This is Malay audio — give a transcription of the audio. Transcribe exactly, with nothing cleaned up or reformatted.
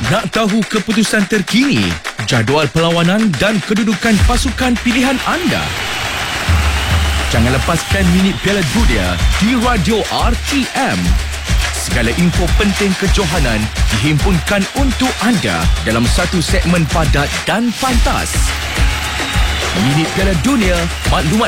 Nak tahu keputusan terkini, jadual perlawanan dan kedudukan pasukan pilihan anda? Jangan lepaskan minit Piala Dunia di Radio R T M. Segala info penting kejohanan dihimpunkan untuk anda dalam satu segmen padat dan pantas. Minit Piala Dunia, maklumat